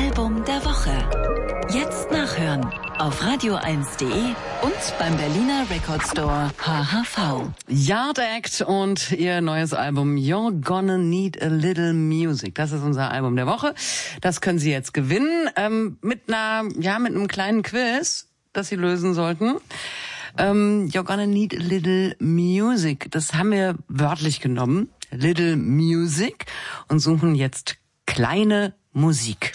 Album der Woche. Jetzt nachhören auf radio1.de und beim Berliner Record Store HHV. Yard Act und ihr neues Album You're Gonna Need a Little Music. Das ist unser Album der Woche. Das können Sie jetzt gewinnen mit einem kleinen Quiz, das Sie lösen sollten. You're Gonna Need a Little Music. Das haben wir wörtlich genommen. Little Music und suchen jetzt kleine Musik.